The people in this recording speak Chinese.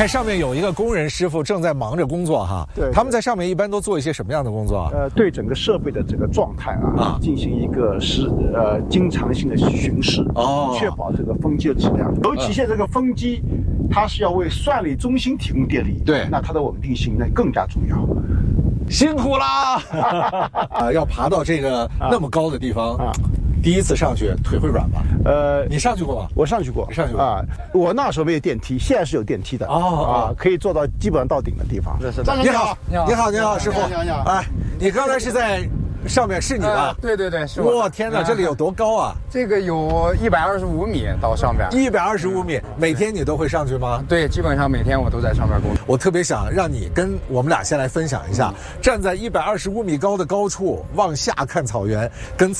看上面有一个工人师傅正在忙着工作哈。 对， 他们在上面一般都做一些什么样的工作啊？ 对整个设备的这个状态进行一个经常性的巡视，确保这个风机的质量。尤其现在这个风机，它是要为算力中心提供电力， 对， 那它的稳定性那更加重要。 辛苦啦！要爬到这个那么高的地方第一次上去腿会软吧？你上去过吗？ 我上去过， 你上去过啊？ 我那时候没有电梯，现在是有电梯的可以做到基本上到顶的地方。 你好，你好，你好，师傅， 你好， 哎，你刚才是在上面是你吧？ 对对对，是我。 哇，天哪，这里有多高啊？ 这个有125米到上边。 125米，每天你都会上去吗？ 对，基本上每天我都在上面工作。 我特别想让你跟我们俩先来分享一下，站在125米高的高处往下看草原，跟